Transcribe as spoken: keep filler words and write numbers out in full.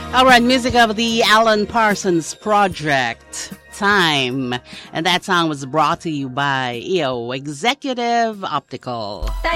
All right, music of the Alan Parsons Project, Time. And that song was brought to you by E O Executive Optical.